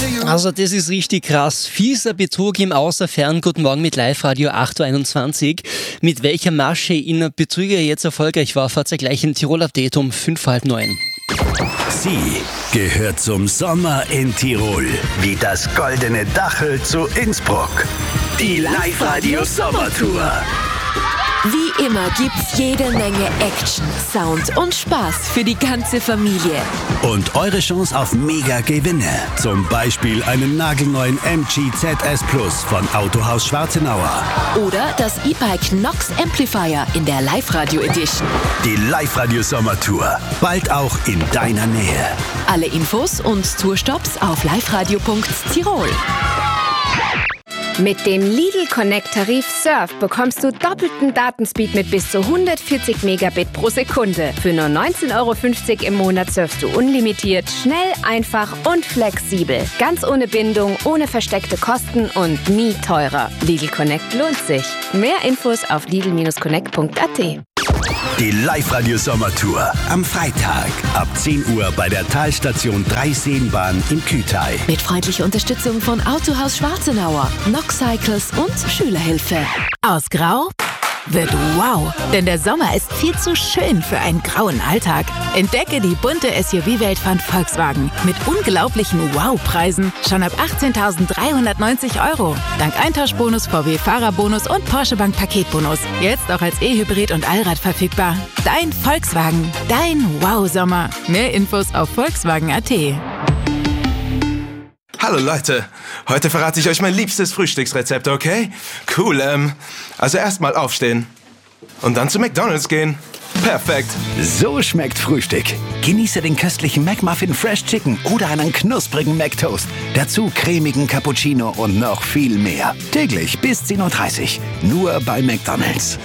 Also das ist richtig krass. Fieser Betrug im Außerfern. Guten Morgen mit Live-Radio 8.21 Uhr. Mit welcher Masche in Betrüger jetzt erfolgreich war, fahrt ihr gleich im Tirol-Update um 8:45. Sie gehört zum Sommer in Tirol. Wie das goldene Dachel zu Innsbruck. Die Live-Radio Sommertour. Wie immer gibt's jede Menge Action, Sound und Spaß für die ganze Familie. Und eure Chance auf Mega-Gewinne. Zum Beispiel einen nagelneuen MG ZS Plus von Autohaus Schwarzenauer. Oder das E-Bike Nox Amplifier in der Live-Radio Edition. Die Live-Radio Sommertour. Bald auch in deiner Nähe. Alle Infos und Tourstops auf liveradio.tirol. Mit dem Lidl Connect Tarif Surf bekommst du doppelten Datenspeed mit bis zu 140 Megabit pro Sekunde. Für nur 19,50 € im Monat surfst du unlimitiert, schnell, einfach und flexibel. Ganz ohne Bindung, ohne versteckte Kosten und nie teurer. Lidl Connect lohnt sich. Mehr Infos auf lidl-connect.at. Die Live-Radio Sommertour. Am Freitag ab 10 Uhr bei der Talstation Dreiseenbahn in Kütai. Mit freundlicher Unterstützung von Autohaus Schwarzenauer, Nox Cycles und Schülerhilfe. Aus Grau wird wow, denn der Sommer ist viel zu schön für einen grauen Alltag. Entdecke die bunte SUV-Welt von Volkswagen mit unglaublichen Wow-Preisen schon ab 18.390 €. Dank Eintauschbonus, VW-Fahrerbonus und Porsche Bank Paketbonus. Jetzt auch als E-Hybrid und Allrad verfügbar. Dein Volkswagen, dein Wow-Sommer. Mehr Infos auf Volkswagen.at. Hallo Leute, heute verrate ich euch mein liebstes Frühstücksrezept, okay? Cool, also erstmal aufstehen und dann zu McDonald's gehen. Perfekt. So schmeckt Frühstück. Genieße den köstlichen McMuffin Fresh Chicken oder einen knusprigen McToast. Dazu cremigen Cappuccino und noch viel mehr. Täglich bis 10:30 Uhr. Nur bei McDonald's.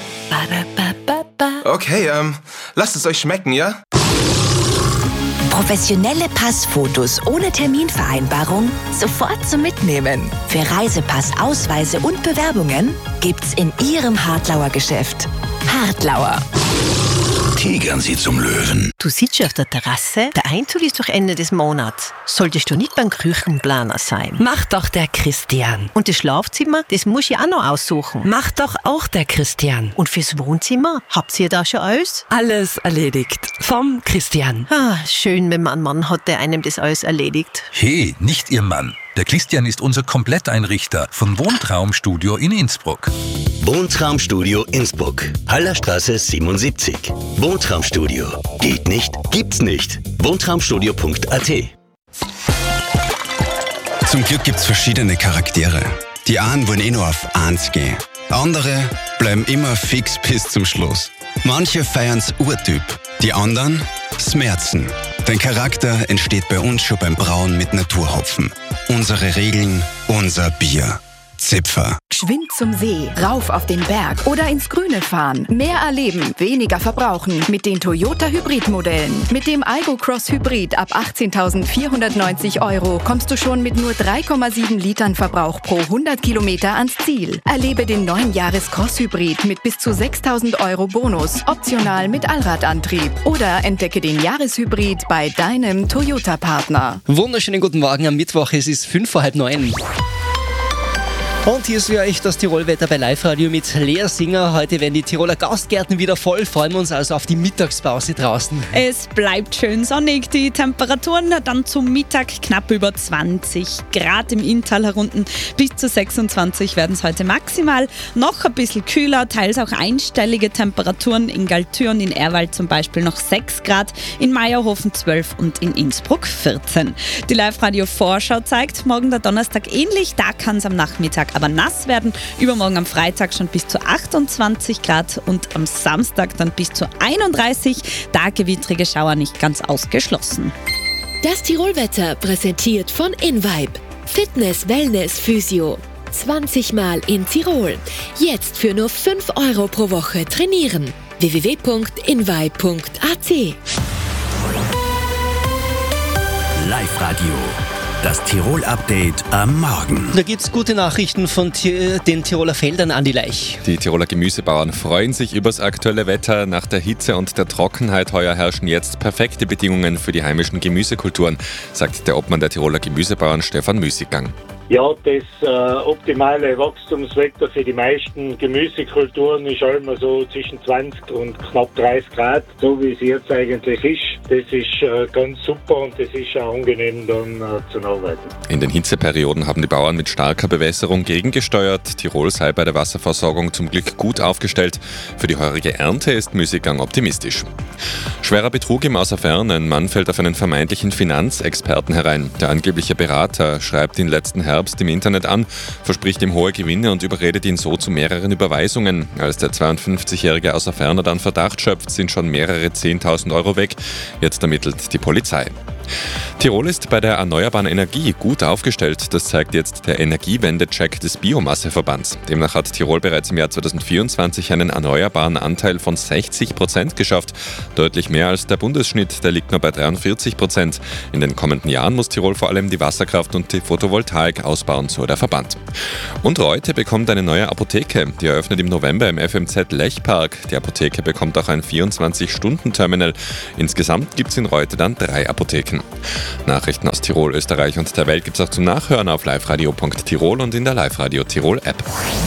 Okay, lasst es euch schmecken, ja? Professionelle Passfotos ohne Terminvereinbarung sofort zum Mitnehmen. Für Reisepass, Ausweise und Bewerbungen gibt's in Ihrem Hartlauer Geschäft. Hartlauer. Tigern Sie zum Löwen. Du sitzt auf der Terrasse, der Einzug ist doch Ende des Monats. Solltest du nicht beim Küchenplaner sein? Mach doch der Christian. Und das Schlafzimmer, das muss ich auch noch aussuchen. Mach doch auch der Christian. Und fürs Wohnzimmer, habt ihr da schon alles? Alles erledigt. Vom Christian. Schön, wenn man einen Mann hat, der einem das alles erledigt. Hey, nicht Ihr Mann. Der Christian ist unser Kompletteinrichter von Wohntraumstudio in Innsbruck. Wohntraumstudio Innsbruck. Hallerstraße 77. Wohntraumstudio. Geht nicht, gibt's nicht. Wohntraumstudio.at. Zum Glück gibt's verschiedene Charaktere. Die einen wollen nur auf 1 gehen. Andere bleiben immer fix bis zum Schluss. Manche feiern's Urtyp. Die anderen Smerzen. Dein Charakter entsteht bei uns schon beim Brauen mit Naturhopfen. Unsere Regeln, unser Bier. Zipfer. Geschwind zum See, rauf auf den Berg oder ins Grüne fahren. Mehr erleben, weniger verbrauchen mit den Toyota Hybrid-Modellen. Mit dem Aygo Cross Hybrid ab 18.490 € kommst du schon mit nur 3,7 Litern Verbrauch pro 100 Kilometer ans Ziel. Erlebe den neuen Jahres Cross Hybrid mit bis zu 6.000 € Bonus, optional mit Allradantrieb. Oder entdecke den Jahreshybrid bei deinem Toyota-Partner. Wunderschönen guten Morgen am Mittwoch, es ist 8:45. Und hier ist für euch das Tirolwetter bei Live-Radio mit Lea Singer. Heute werden die Tiroler Gastgärten wieder voll. Freuen wir uns also auf die Mittagspause draußen. Es bleibt schön sonnig. Die Temperaturen dann zum Mittag knapp über 20 Grad im Inntal herunten. Bis zu 26 werden es heute maximal. Noch ein bisschen kühler, teils auch einstellige Temperaturen. In Galtür und in Erwald zum Beispiel noch 6 Grad. In Meierhofen 12 und in Innsbruck 14. Die Live-Radio-Vorschau zeigt, morgen der Donnerstag ähnlich. Da kann es am Nachmittag aber nass werden. Übermorgen am Freitag schon bis zu 28 Grad und am Samstag dann bis zu 31. Da gewittrige Schauer nicht ganz ausgeschlossen. Das Tirolwetter präsentiert von InVibe. Fitness, Wellness, Physio. 20 Mal in Tirol. Jetzt für nur 5 € pro Woche trainieren. www.invibe.at. Live-Radio. Das Tirol-Update am Morgen. Da gibt's gute Nachrichten von den Tiroler Feldern, Andi Leich. Die Tiroler Gemüsebauern freuen sich übers aktuelle Wetter. Nach der Hitze und der Trockenheit heuer herrschen jetzt perfekte Bedingungen für die heimischen Gemüsekulturen, sagt der Obmann der Tiroler Gemüsebauern Stefan Müßiggang. Ja, das optimale Wachstumswetter für die meisten Gemüsekulturen ist immer so zwischen 20 und knapp 30 Grad, so wie es jetzt eigentlich ist. Das ist ganz super und das ist auch angenehm dann zu arbeiten. In den Hitzeperioden haben die Bauern mit starker Bewässerung gegengesteuert. Tirol sei bei der Wasserversorgung zum Glück gut aufgestellt. Für die heurige Ernte ist Müßiggang optimistisch. Schwerer Betrug im Außerfern. Ein Mann fällt auf einen vermeintlichen Finanzexperten herein. Der angebliche Berater schreibt ihn letzten Herbst im Internet an, verspricht ihm hohe Gewinne und überredet ihn so zu mehreren Überweisungen. Als der 52-jährige Außerferner dann Verdacht schöpft, sind schon mehrere 10.000 Euro weg. Jetzt ermittelt die Polizei. Tirol ist bei der erneuerbaren Energie gut aufgestellt. Das zeigt jetzt der Energiewende-Check des Biomasseverbands. Demnach hat Tirol bereits im Jahr 2024 einen erneuerbaren Anteil von 60% geschafft. Deutlich mehr als der Bundesschnitt, der liegt nur bei 43%. In den kommenden Jahren muss Tirol vor allem die Wasserkraft und die Photovoltaik ausbauen, so der Verband. Und Reute bekommt eine neue Apotheke. Die eröffnet im November im FMZ Lechpark. Die Apotheke bekommt auch ein 24-Stunden-Terminal. Insgesamt gibt es in Reute dann 3 Apotheken. Nachrichten aus Tirol, Österreich und der Welt gibt es auch zum Nachhören auf liveradio.tirol und in der Live-Radio Tirol App.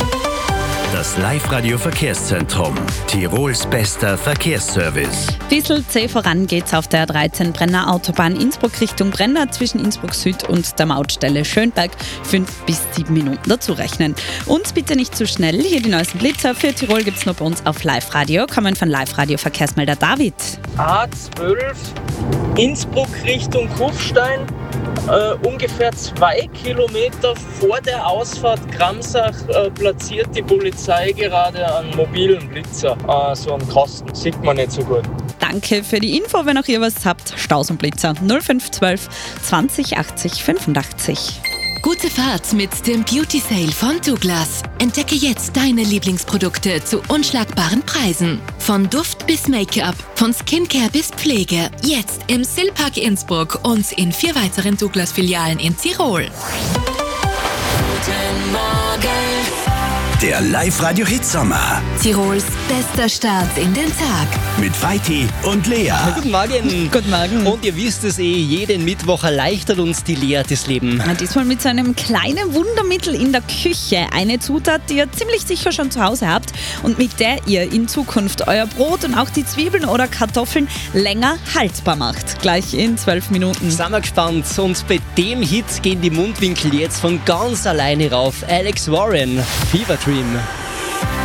Das Live-Radio Verkehrszentrum. Tirols bester Verkehrsservice. Bissl zäh voran geht's auf der 13 Brenner Autobahn Innsbruck Richtung Brenner zwischen Innsbruck Süd und der Mautstelle Schönberg. 5 bis 7 Minuten dazu rechnen. Und bitte nicht zu schnell. Hier die neuesten Blitzer. Für Tirol gibt's nur bei uns auf Live-Radio. Kommen von Live-Radio Verkehrsmelder David. A12 Innsbruck Richtung Kufstein. Ungefähr 2 Kilometer vor der Ausfahrt Gramsach platziert die Polizei gerade einen mobilen Blitzer. So einen Kasten, sieht man nicht so gut. Danke für die Info. Wenn auch ihr was habt, Staus und Blitzer 0512 20 80 85. Gute Fahrt mit dem Beauty Sale von Douglas. Entdecke jetzt deine Lieblingsprodukte zu unschlagbaren Preisen. Von Duft bis Make-up, von Skincare bis Pflege. Jetzt im Silpark Innsbruck und in 4 weiteren Douglas-Filialen in Tirol. Guten Morgen. Der Live-Radio-Hitsommer. Tirols bester Start in den Tag. Mit Vaiti und Lea. Guten Morgen. Guten Morgen. Und ihr wisst es jeden Mittwoch erleichtert uns die Lea das Leben. Diesmal mit so einem kleinen Wundermittel in der Küche. Eine Zutat, die ihr ziemlich sicher schon zu Hause habt und mit der ihr in Zukunft euer Brot und auch die Zwiebeln oder Kartoffeln länger haltbar macht. Gleich in 12 Minuten. Sind wir gespannt. Und bei dem Hit gehen die Mundwinkel jetzt von ganz alleine rauf. Alex Warren, Fever Dream.